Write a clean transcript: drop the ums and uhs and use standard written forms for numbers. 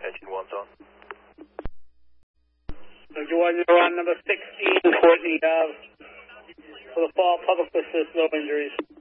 191's on. Jordan, you're on number 16, Courtney Ave. For the fall, public assist, no injuries.